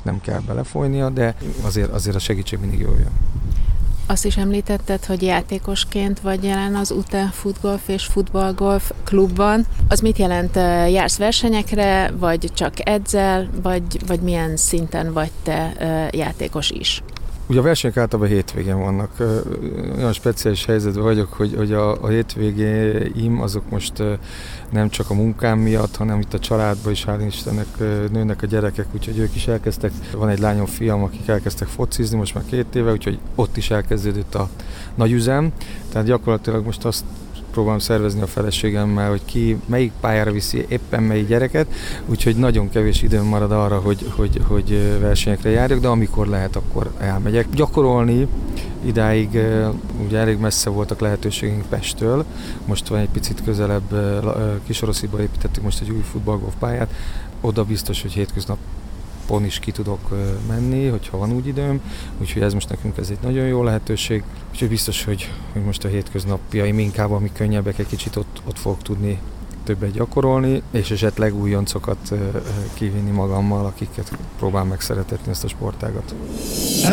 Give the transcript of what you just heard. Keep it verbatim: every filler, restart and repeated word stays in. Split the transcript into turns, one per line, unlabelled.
nem kell belefolynia, de azért, azért a segítség mindig jól jön.
Azt is említetted, hogy játékosként vagy jelen az u té e Futgolf és Futballgolf klubban. Az mit jelent? Jársz versenyekre, vagy csak edzel, vagy, vagy milyen szinten vagy te játékos is?
Ugye a versenyek általában hétvégén vannak. Olyan speciális helyzetben vagyok, hogy, hogy a, a hétvégéim azok most nem csak a munkám miatt, hanem itt a családban is, hál' Istennek nőnek a gyerekek, úgyhogy ők is elkezdtek. Van egy lányom, fiam, akik elkezdtek focizni most már két éve, úgyhogy ott is elkezdődött a nagy üzem. Tehát gyakorlatilag most azt próbálom szervezni a feleségemmel, hogy ki melyik pályára viszi éppen melyik gyereket, úgyhogy nagyon kevés időm marad arra, hogy, hogy, hogy versenyekre járjak, de amikor lehet, akkor elmegyek. Gyakorolni idáig ugye elég messze voltak lehetőségünk Pesttől, most van egy picit közelebb, Kisorosziba építettük most egy új futballgolf pályát, oda biztos, hogy hétköznap pont is ki tudok menni, hogyha van úgy időm, úgyhogy ez most nekünk ez egy nagyon jó lehetőség, úgyhogy biztos, hogy, hogy most a hétköznapjaim inkább, amik könnyebbek, egy kicsit ott, ott fogok tudni többet gyakorolni, és esetleg újoncokat kivinni magammal, akiket próbál megszeretetni ezt a sportágat.